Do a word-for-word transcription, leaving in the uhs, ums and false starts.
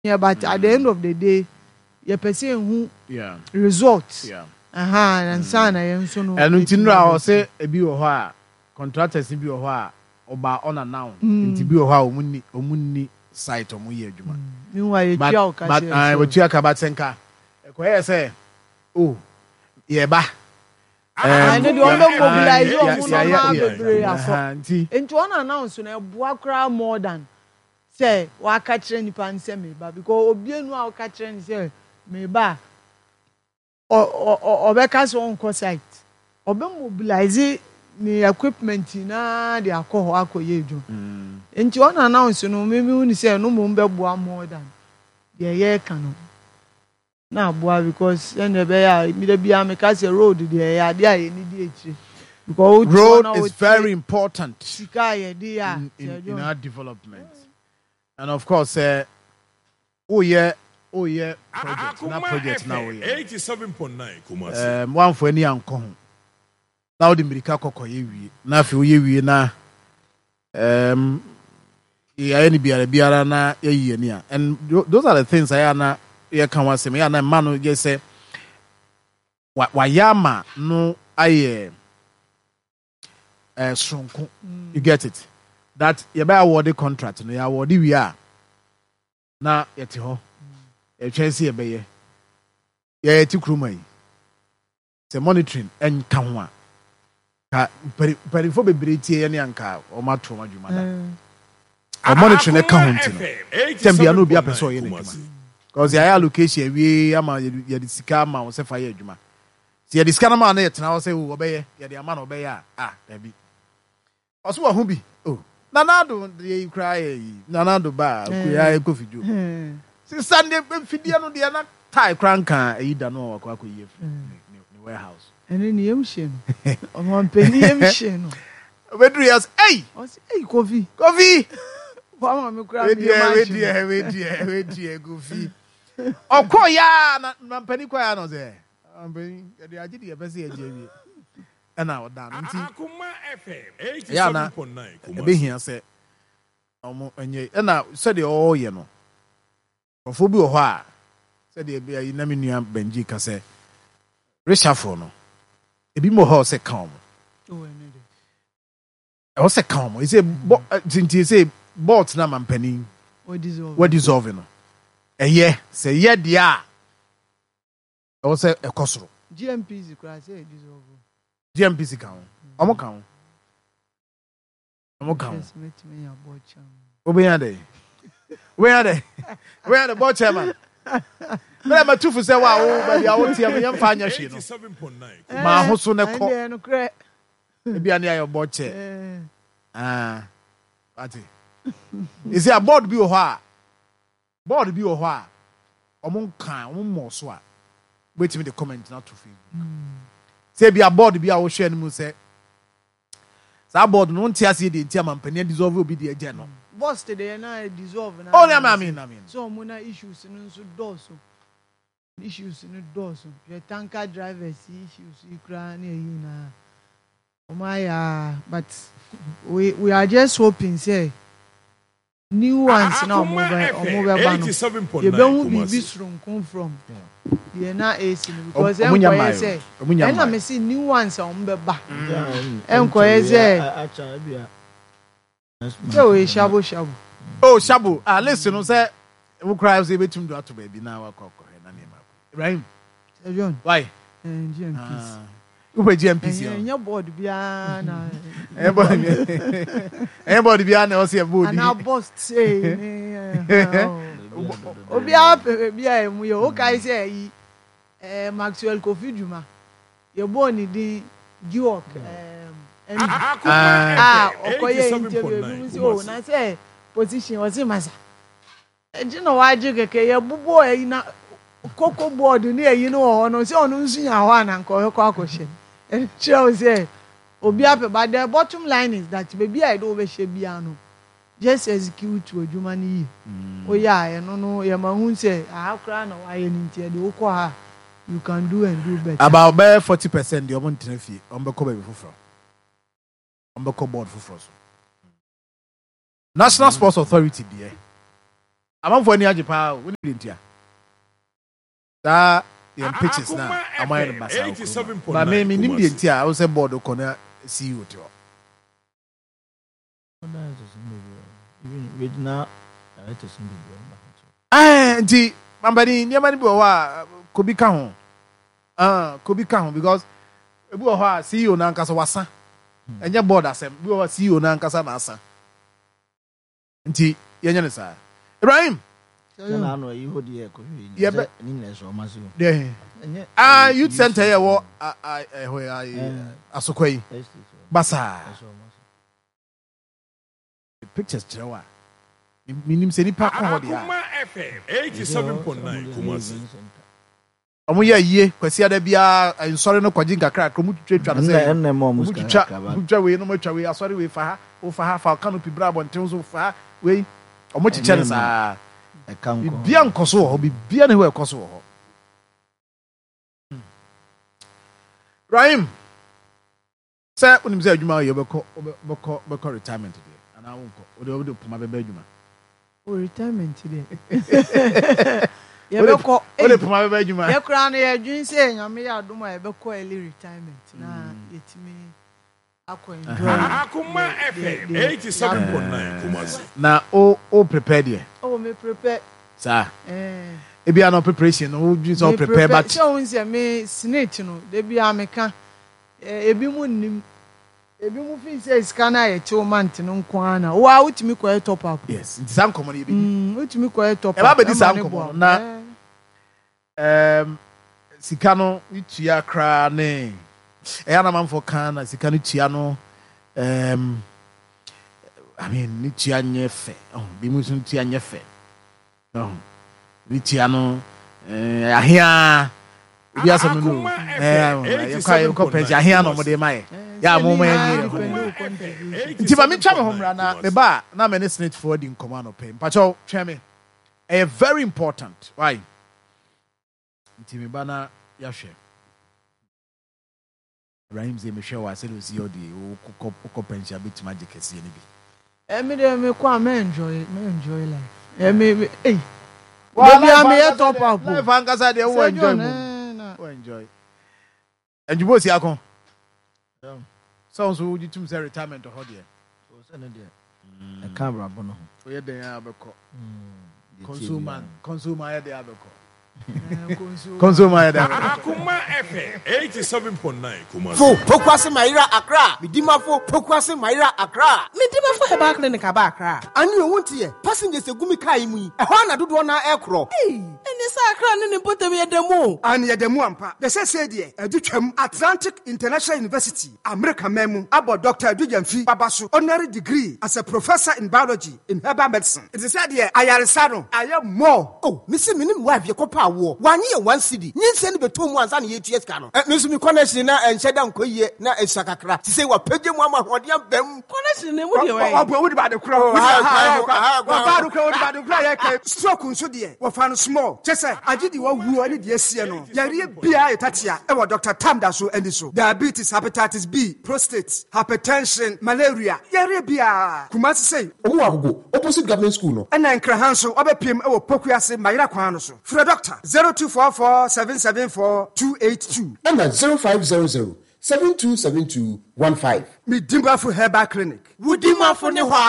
Yeah, but mm. at the end of the day, you person who yeah results. Yeah. Aha, and sana yen so no. And until now, I say a bi oha contractors bi oha oba on and now. Until bi oha omunni omunni site omu ye adwuma. Meanwhile, you twa ka but I we twa ka batenka. Ekoye say oh ye ba. And the one mobilize you omu no ma bebre afo. Nti nti one announce na eboa kra more than say wa ka kire nipa nse me ba because obienu a ka kire ni say me ba o o obeka so on site obe mobilize ni equipment na de akọ akoye edwo nti one announce no me me uni say no mo be boa more than the ye ka no na boa because ene be ya mi de bia me ka say road de ya de a ye ni di echi because road is very important sika ye de ya in, in, in our development and of course uh, oh yeah oh yeah project na project na oh yeah eighty-seven point nine Kumasi um one for any anko ho na odi mirika kokoye wie na afi oye wie na um ya any biara biara na ye ni a and those are the things I na ye kan wasem ya na man no just say wa yama no aye eh sonko you get it that you buy award contract no ya award wi a na yete ho e twense ye beye ya yeti kruma yi se monitoring en ka ho a ka peri fo bebre tie ye ne anka o ma to ma dwuma da o monitoring e ka ho ntino tembia no bia person ye ne dwuma because ya allocation wi ama ye de sika ma o se fa ye dwuma se ye de sika na ma na ye tena o se wo beye ye de ama na o beye a ah da bi oso wa hu bi oh nanado de cry nanado ba ku ya e kofijo si Sunday mfidie no de na tie cranka e da no akwa akwa yef ni warehouse ene ni yemhye no o mo peni yemhye no obedru yes hey o si hey kofi kofi wa ma me kura mi ma we die we die we die kofi okoya na peni kwa ya no ze ampeni e de agide e pese e je wie ana oda no nti Akuma F M eighty-seven point nine Kumasi be hia se omo enye na se de o ye no ofo bi o ho a se de bia yi na me nua Benji ka se reshuffle no ebi mo ho se kan mo o ene de e ho se kan mo e se tinti se bot na mampani o dissolve what dissolve no e ye se ye dia e ho se e kosoro G M P Z kura se dissolve G M P C kan omo kan omo kan obi ya de we ya de we ya de board chairman me ma tufu se wa wo ba dia wo tie me yam fa anya hwe no eighty-seven point nine ma ho so ne ko e no kre e bia ne ayo board chair ah ati isi a board bi o ho a board bi o ho a omo kan omo mo so a wait me the comment not to Facebook say be a board be a wo hwe no mu say sa board no ntia se de ntia mampani dissolve obi de agye no boss today na dissolve na oh na I mean I mean so mo na issues no nso do so issues no do so your tanker drivers issues ikra na yi na o my uh, but we we are just hoping say new ones now mo ba o mo ba ba no you be hu bi bi sronkon from yeah na AC because em ko say and na me see new ones o mo be ba em ko say acha bia so we shabo shabo oh shabo ah listen no say we cry say betum do ato ba bi na wa kokko na ne ma Ibrahim John why and G M P who be G M P C enya board bia na enya board enya board bia na o say board na boss say obi a bia emu ye o kai say yi eh Maxwell Kofi Djuma ye boni di Giok em ah okoye interview bi o na say position o say masa e jino waje keke ye bubo e na koko board ni eyi no ho no say onu nsunya ho ana nko he kwa akoshe e show say obi ape but the bottom line is that baby I do be she bia no just execute adwuma ni o ya e no no ye ma hu say akra na wa ye ni ntie de ukọ ha you can do and do better about by forty percent the omo ntena fie ombe ko baby fufro ombe ko board fufro so National Sports Authority there amanfo ani agye pa wo ni ntia da yam pitches na amay no basa ba me me nim die ntia wo se board ko na C E O to even with na it is in ah nti mambani niam ani bi wo a kobi ka ho ah kobi ka ho because ebi wo ha C E O na nkasa wasa enye board asem bi wo C E O na nkasa na asa nti yenye ne sa Ibrahim na no yi ho de ko yi ni ni so ma so de ah youth center here wo ho asokoi basa pictures chewa minim se ni pa ko ho de Akuma F M eighty-seven point nine Kumasi omo ya yie kwasi ada bia nsori no kwaji nkakra ko mu twetwa no se na mo mu ska twetwa we no mo twa we asori we fa ha o fa ha fa canopy bra bonten so fa we omo chiche ne sa e kan ko bia nkoso ho bia ne ho ekoso ho Rahim say unim say adwuma ye beko beko beko retirement dey ana wonko o de o de puma bebe adwuma o retirement dey ye beko o de puma bebe adwuma ye kra na ye dwun say nyame ya adom a ye beko early retirement na yetimi akọ enjoy Akuma F M eighty-seven point nine Kumasi na o o prepare there oh me prepare sir eh e bia no preparation no you so prepare but so unse me snitch no de bia meka ebi mu nim ebi mu fi say scanner ye two month no nko ana wa utimi ko top up yes it is uncommon e bi mm utimi ko top up e ba be dis uncommon na um sika no itua kra ne e ya na manfo kan na sika no tua no um I mean ni tua nyefe oh bi mu sun tua nyefe oh ni tua no eh ahia bi asem no eh you kai ko pese ahia no mo de mai ya mo mo enyi nti ba mi twa me homra na me ba na me ne snitch for the command of pay mpacho twa me eh very important why nti me ba na ya hwe Rahim ze me hwe wa se lo si odi o ko pension bit magic kese ni bi eh me de me kwa me enjoy me enjoy life eh me eh baby am here top up life angasa de wo enjoy mo wo enjoy enjubo si akon so so you tum say retirement ho de so say na de e ka bra bo no o ye den abeko consumer consumer ye de abeko consumer ye de Akuma F M eighty-seven point nine Kumasi fo pokwase Maira Accra midimafo pokwase Maira Accra midimafo Herbal Clinic aba Accra ani o wontie passengers egumi kai mu yi e ho na dodo na ekro eh eni sa Accra ne ne potem ye demo ani ye demo ampa de se se de adutwam Atlantic International University America memu abo Doctor Adujamfi babaso honorary degree as a professor in biology in herbal medicine it is said here ayaresa no aye more oh me se minim wa vie kopa wo wanye ye one city nyinse ne beto mu ansa ne ye ts ka no me so mi connection na enhyeda nkoyie na esakakra ti se wa pagye mu amahode ambam connection ne mu de we obo wo di ba de kura wo wa ba do kura wo di ba de kura ye ke stroke nso de wo fa no small chese agidi wo wu ani de asie no yare bia etatia e wo Doctor Tamda so andi so diabetes hepatitis B prostate hypertension malaria yare bia Kumasi say owo agogo opposite government school no ena nkra so obepiem e wo Pokuase Maira kwan no so free doctor zero two four four seven seven four two eight two and zero five zero zero seven two seven two one five Midimafo Herbal Clinic Wudimafo ne ho